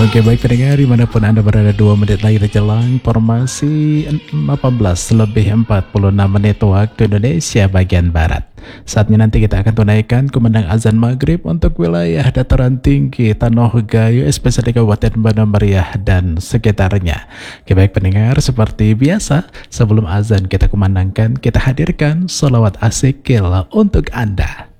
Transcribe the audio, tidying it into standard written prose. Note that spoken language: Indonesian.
Oke baik pendengar dimanapun Anda berada 2 menit lagi jelang informasi 18:46 waktu Indonesia bagian Barat. Saatnya nanti kita akan tunaikan kumandang azan maghrib untuk wilayah dataran tinggi Tanah Gayo, especially Kabupaten Bandung Meriah dan sekitarnya. Oke baik pendengar, seperti biasa sebelum azan kita kumandangkan, kita hadirkan sholawat asikil untuk Anda.